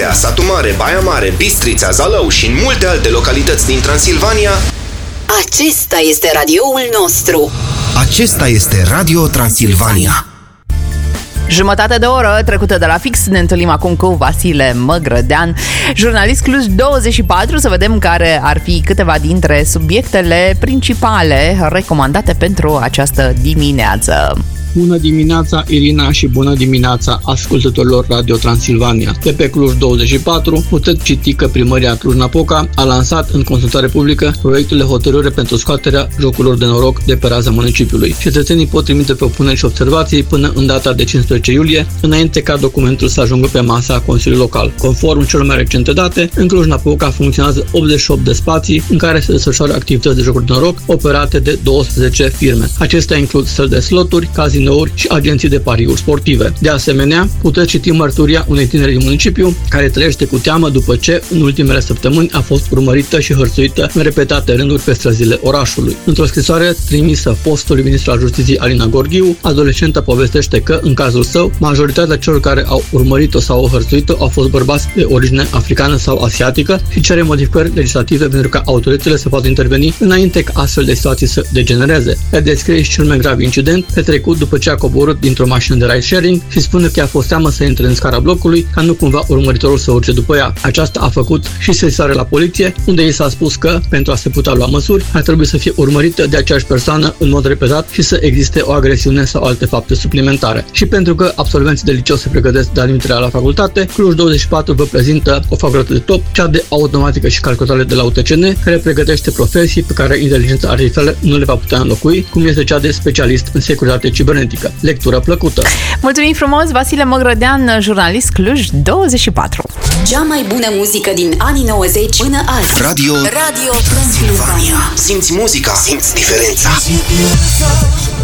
Oradea, Satu Mare, Baia Mare, Bistrița, Zalău și în multe alte localități din Transilvania. Acesta este radioul nostru. Acesta este Radio Transilvania. Jumătate de oră trecută de la fix, ne întâlnim acum cu Vasile Măgrădean, jurnalist Cluj 24, să vedem care ar fi câteva dintre subiectele principale recomandate pentru această dimineață. Bună dimineața, Irina, și bună dimineața ascultătorilor Radio Transilvania. De pe Cluj 24 puteți citi că Primăria Cluj-Napoca a lansat în consultare publică proiectul de hotărâre pentru scoaterea jocurilor de noroc de pe raza municipiului. Cetățenii pot trimite propuneri și observații până în data de 15 iulie, înainte ca documentul să ajungă pe masa Consiliului Local. Conform celor mai recente date, în Cluj-Napoca funcționează 88 de spații în care se desfășoară activități de jocuri de noroc operate de 12 firme. Acestea includ săli de sloturi, cazinouri și agenții de pariuri sportive. De asemenea, puteți citi mărturia unei tineri din municipiu care trăiește cu teamă după ce în ultimele săptămâni a fost urmărită și hărțuită în repetate rânduri pe străzile orașului. Într-o scrisoare trimisă fostului ministru al Justiției Alina Gorghiu, adolescenta povestește că, în cazul său, majoritatea celor care au urmărit-o sau au hărțuit-o au fost bărbați de origine africană sau asiatică și cere modificări legislative pentru ca autoritățile să poată interveni înainte ca astfel de situații să degenereze. Ea descrie și cel mai grav incident petrecut după ce a coborât dintr-o mașină de ride-sharing și spune că i-a fost teamă să intre în scara blocului ca nu cumva urmăritorul să urce după ea. Aceasta a făcut și sesizare la poliție, unde i s-a spus că, pentru a se putea lua măsuri, ar trebui să fie urmărită de aceeași persoană în mod repetat și să existe o agresiune sau alte fapte suplimentare. Și pentru că absolvenții de liceu se pregătesc de admiterea la facultate, Cluj 24 vă prezintă o facultate de top, cea de automatică și calculatoare de la UTCN, care pregătește profesii pe care inteligența artificială nu le va putea înlocui, cum este cea de specialist în securitate cibernetică. Lectură plăcută! Mulțumim frumos, Vasile Măgrădean, jurnalist Cluj 24. Cea mai bună muzică din anii 90 până azi. Radio Transilvania. Simți muzica, simți diferența.